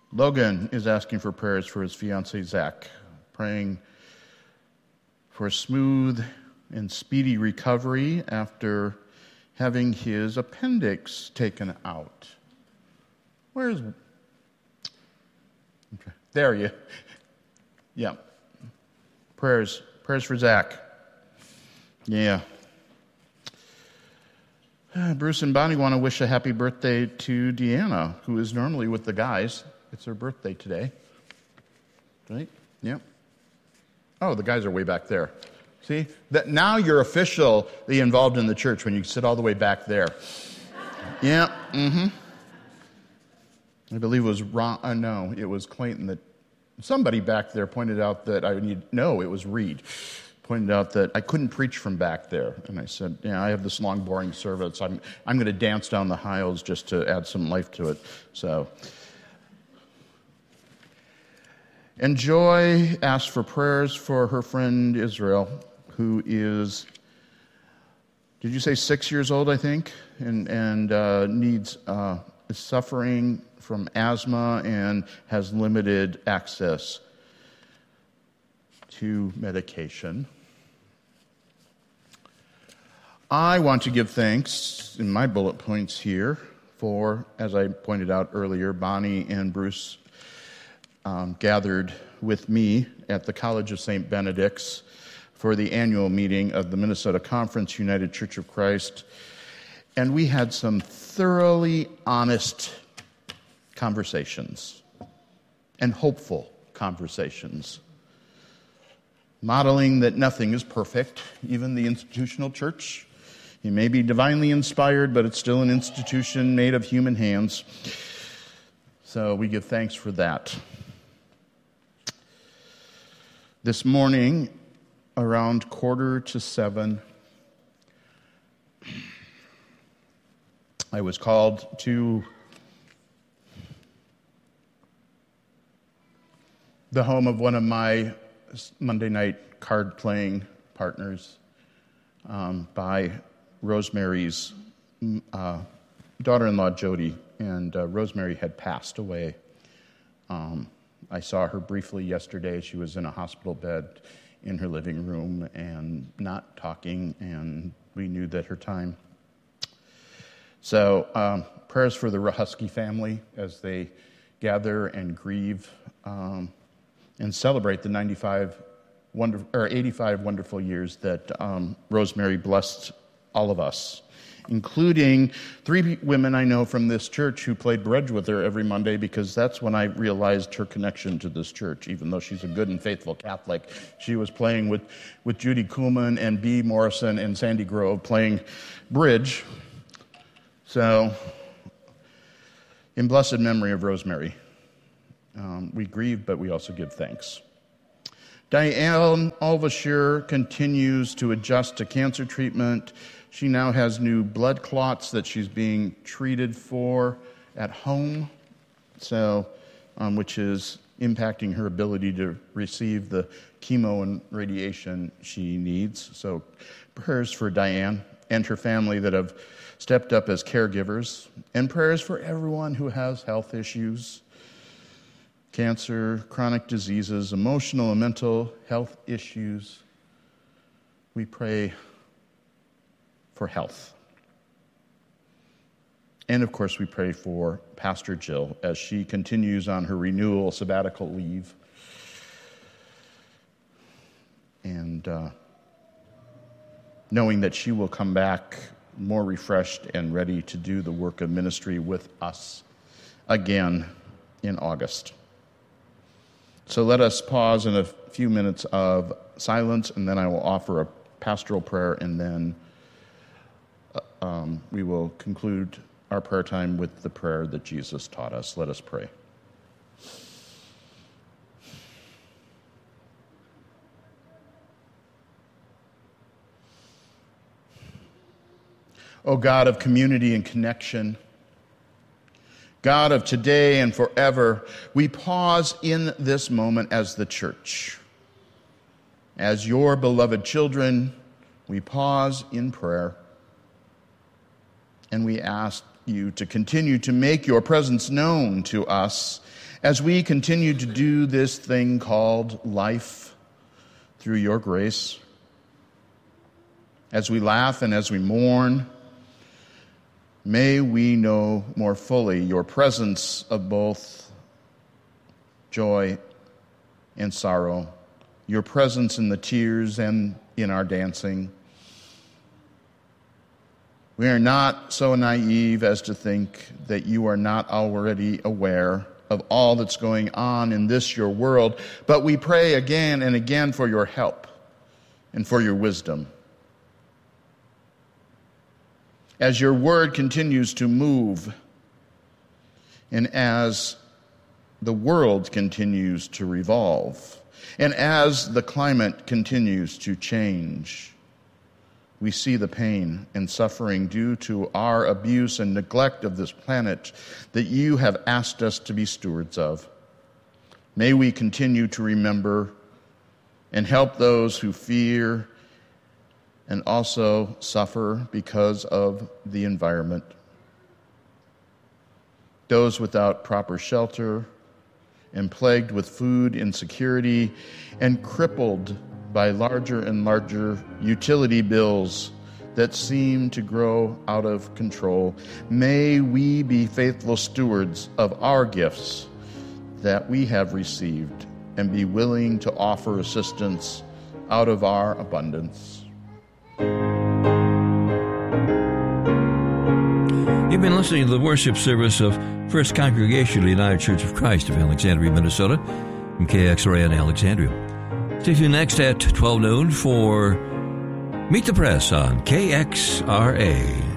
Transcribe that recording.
Logan is asking for prayers for his fiancée, Zach, praying for a smooth and speedy recovery after having his appendix taken out. Where's... Okay. There you... Yeah. Prayers for Zach. Yeah. Bruce and Bonnie want to wish a happy birthday to Deanna, who is normally with the guys. It's her birthday today. Right? Yep. Oh, the guys are way back there. See? That now you're officially involved in the church when you sit all the way back there. Yeah. Mm-hmm. I believe it was Ron. No, it was Clayton that somebody back there pointed out that it was Reed. Pointed out that I couldn't preach from back there. And I said, yeah, I have this long, boring service. I'm going to dance down the aisles just to add some life to it. So, and Joy asked for prayers for her friend Israel, who is, did you say 6 years old, I think? And is suffering from asthma and has limited access to medication. I want to give thanks in my bullet points here for, as I pointed out earlier, Bonnie and Bruce gathered with me at the College of St. Benedict's for the annual meeting of the Minnesota Conference United Church of Christ, and we had some thoroughly honest conversations and hopeful conversations, modeling that nothing is perfect, even the institutional church. It may be divinely inspired, but it's still an institution made of human hands. So we give thanks for that. This morning, around 6:45, I was called to the home of one of my Monday night card-playing partners by Rosemary's daughter-in-law, Jody, and Rosemary had passed away. I saw her briefly yesterday. She was in a hospital bed in her living room and not talking, and we knew that her time. So prayers for the Rahusky family as they gather and grieve and celebrate the 85 wonderful years that Rosemary blessed all of us, including 3 women I know from this church who played bridge with her every Monday, because that's when I realized her connection to this church. Even though she's a good and faithful Catholic, she was playing with Judy Kuhlman and Bea Morrison and Sandy Grove playing bridge. So, in blessed memory of Rosemary, we grieve, but we also give thanks. Diane Alvashir continues to adjust to cancer treatment. She now has new blood clots that she's being treated for at home, so which is impacting her ability to receive the chemo and radiation she needs. So prayers for Diane and her family that have stepped up as caregivers, and prayers for everyone who has health issues, cancer, chronic diseases, emotional and mental health issues. We pray for health. And of course, we pray for Pastor Jill as she continues on her renewal sabbatical leave. And knowing that she will come back more refreshed and ready to do the work of ministry with us again in August. So let us pause in a few minutes of silence, and then I will offer a pastoral prayer, and then we will conclude our prayer time with the prayer that Jesus taught us. Let us pray. O God of community and connection, God of today and forever, we pause in this moment as the church. As your beloved children, we pause in prayer, and we ask you to continue to make your presence known to us As we continue to do this thing called life through your grace, as we laugh and as we mourn, may we know more fully your presence of both joy and sorrow, your presence in the tears and in our dancing. We are not so naive as to think that you are not already aware of all that's going on in this, your world, but we pray again and again for your help and for your wisdom. As your word continues to move, and as the world continues to revolve, and as the climate continues to change, we see the pain and suffering due to our abuse and neglect of this planet that you have asked us to be stewards of. May we continue to remember and help those who fear and also suffer because of the environment. Those without proper shelter and plagued with food insecurity and crippled by larger and larger utility bills that seem to grow out of control. May we be faithful stewards of our gifts that we have received and be willing to offer assistance out of our abundance. You've been listening to the worship service of First Congregational United Church of Christ of Alexandria, Minnesota, from KXRA in Alexandria. Stay tuned next at 12 noon for Meet the Press on KXRA.